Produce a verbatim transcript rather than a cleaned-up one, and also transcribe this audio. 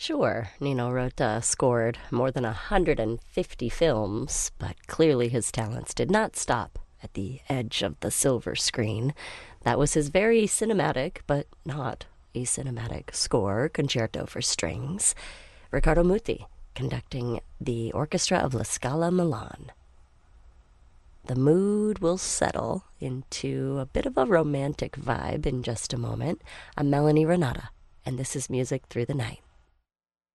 Sure, Nino Rota scored more than a hundred fifty films, but clearly his talents did not stop at the edge of the silver screen. That was his very cinematic, but not a cinematic score, Concerto for Strings. Riccardo Muti conducting the orchestra of La Scala Milan. The mood will settle into a bit of a romantic vibe in just a moment. I'm Melanie Renata, and this is Music Through the Night.